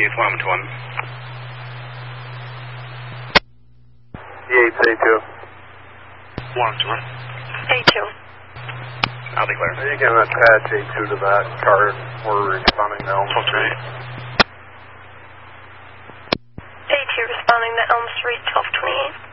Keith, Wyoming 1. D8, A2. Wyoming 1. A2. I'll be clear. You can attach A2 to that card. We're responding to Elm Street. A2 responding to Elm Street, 1228.